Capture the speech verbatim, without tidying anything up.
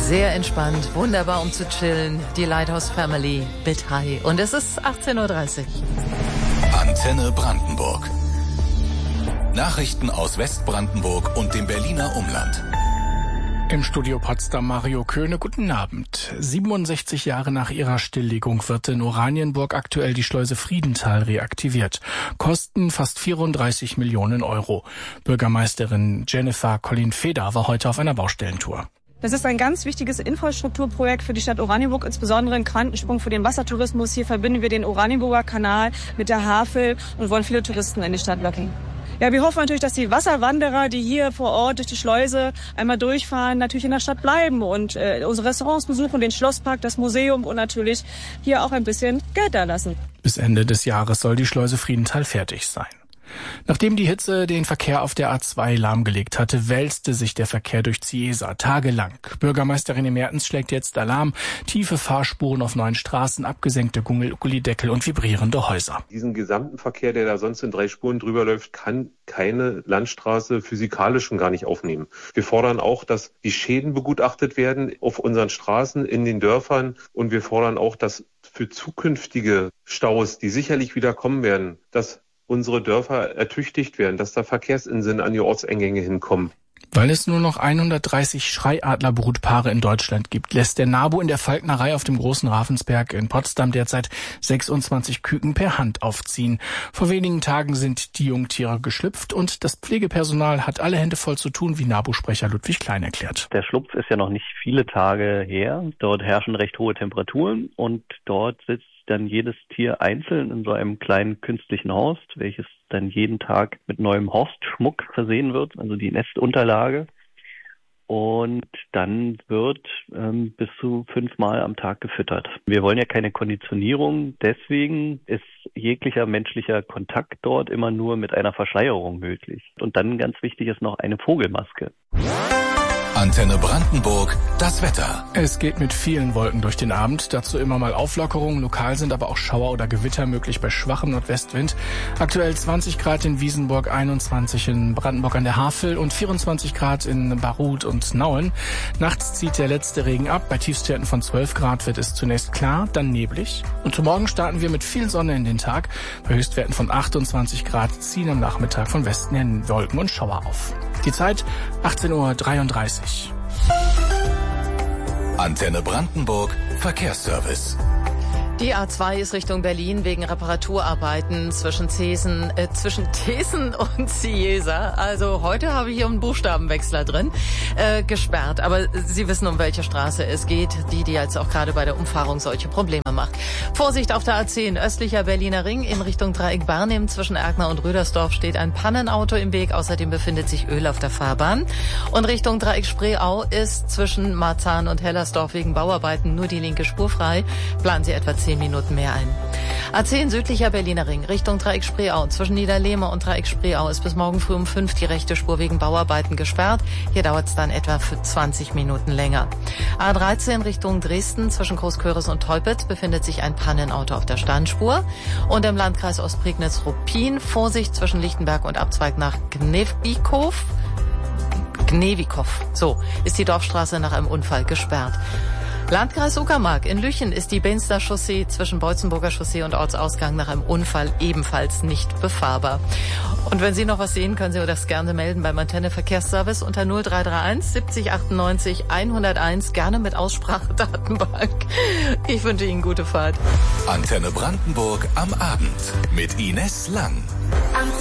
Sehr entspannt, wunderbar um zu chillen. Die Lighthouse Family mit Hi. Und es ist achtzehn Uhr dreißig. Antenne Brandenburg. Nachrichten aus Westbrandenburg und dem Berliner Umland. Im Studio Potsdam Mario Köhne, guten Abend. siebenundsechzig Jahre nach ihrer Stilllegung wird in Oranienburg aktuell die Schleuse Friedenthal reaktiviert. Kosten fast vierunddreißig Millionen Euro. Bürgermeisterin Jennifer Collin-Feder war heute auf einer Baustellentour. Das ist ein ganz wichtiges Infrastrukturprojekt für die Stadt Oranienburg, insbesondere ein Quantensprung für den Wassertourismus. Hier verbinden wir den Oranienburger Kanal mit der Havel und wollen viele Touristen in die Stadt locken. Ja, wir hoffen natürlich, dass die Wasserwanderer, die hier vor Ort durch die Schleuse einmal durchfahren, natürlich in der Stadt bleiben und äh, unsere Restaurants besuchen, den Schlosspark, das Museum und natürlich hier auch ein bisschen Geld da lassen. Bis Ende des Jahres soll die Schleuse Friedenthal fertig sein. Nachdem die Hitze den Verkehr auf der A zwei lahmgelegt hatte, wälzte sich der Verkehr durch Cieza tagelang. Bürgermeisterin Mertens schlägt jetzt Alarm. Tiefe Fahrspuren auf neuen Straßen, abgesenkte Gullideckel und vibrierende Häuser. Diesen gesamten Verkehr, der da sonst in drei Spuren drüber läuft, kann keine Landstraße physikalisch schon gar nicht aufnehmen. Wir fordern auch, dass die Schäden begutachtet werden auf unseren Straßen, in den Dörfern. Und wir fordern auch, dass für zukünftige Staus, die sicherlich wieder kommen werden, dass unsere Dörfer ertüchtigt werden, dass da Verkehrsinseln an die Ortseingänge hinkommen. Weil es nur noch hundertdreißig Schreiadlerbrutpaare in Deutschland gibt, lässt der NABU in der Falknerei auf dem Großen Ravensberg in Potsdam derzeit sechsundzwanzig Küken per Hand aufziehen. Vor wenigen Tagen sind die Jungtiere geschlüpft und das Pflegepersonal hat alle Hände voll zu tun, wie NABU-Sprecher Ludwig Klein erklärt. Der Schlupf ist ja noch nicht viele Tage her. Dort herrschen recht hohe Temperaturen und dort sitzt dann jedes Tier einzeln in so einem kleinen künstlichen Horst, welches dann jeden Tag mit neuem Horstschmuck versehen wird, also die Nestunterlage. Und dann wird ähm, bis zu fünfmal am Tag gefüttert. Wir wollen ja keine Konditionierung, deswegen ist jeglicher menschlicher Kontakt dort immer nur mit einer Verschleierung möglich. Und dann ganz wichtig ist noch eine Vogelmaske. Antenne Brandenburg, das Wetter. Es geht mit vielen Wolken durch den Abend. Dazu immer mal Auflockerungen. Lokal sind aber auch Schauer oder Gewitter möglich bei schwachem Nordwestwind. Aktuell zwanzig Grad in Wiesenburg, einundzwanzig in Brandenburg an der Havel und vierundzwanzig Grad in Barut und Nauen. Nachts zieht der letzte Regen ab. Bei Tiefstwerten von zwölf Grad wird es zunächst klar, dann neblig. Und morgen starten wir mit viel Sonne in den Tag. Bei Höchstwerten von achtundzwanzig Grad ziehen am Nachmittag von Westen her Wolken und Schauer auf. Die Zeit achtzehn Uhr dreiunddreißig. Antenne Brandenburg, Verkehrsservice. Die A zwei ist Richtung Berlin wegen Reparaturarbeiten zwischen Zesen, äh, zwischen Thesen und Cieza. Also heute habe ich hier einen Buchstabenwechsler drin, äh, gesperrt. Aber Sie wissen, um welche Straße es geht, die, die jetzt auch gerade bei der Umfahrung solche Probleme macht. Vorsicht auf der A zehn, östlicher Berliner Ring in Richtung Dreieck Barnim. Zwischen Erkner und Rüdersdorf steht ein Pannenauto im Weg. Außerdem befindet sich Öl auf der Fahrbahn. Und Richtung Dreieck Spreeau ist zwischen Marzahn und Hellersdorf wegen Bauarbeiten nur die linke Spur frei. Planen Sie etwa zehn Minuten mehr ein. A zehn südlicher Berliner Ring Richtung Dreieck Spreeau. Zwischen Niederlehme und Dreieck Spreeau ist bis morgen früh um fünf die rechte Spur wegen Bauarbeiten gesperrt. Hier dauert es dann etwa für zwanzig Minuten länger. A dreizehn Richtung Dresden zwischen Großköris und Teupitz befindet sich ein Pannenauto auf der Standspur. Und im Landkreis Ostprignitz-Ruppin Vorsicht zwischen Lichtenberg und Abzweig nach Gnewikow. Gnewikow. So ist die Dorfstraße nach einem Unfall gesperrt. Landkreis Uckermark. In Lüchen ist die Benster Chaussee zwischen Beutzenburger Chaussee und Ortsausgang nach einem Unfall ebenfalls nicht befahrbar. Und wenn Sie noch was sehen, können Sie das gerne melden beim Antenne Verkehrsservice unter null drei drei eins siebzig achtundneunzig hunderteins, gerne mit Aussprachedatenbank. Ich wünsche Ihnen gute Fahrt. Antenne Brandenburg am Abend mit Ines Lang.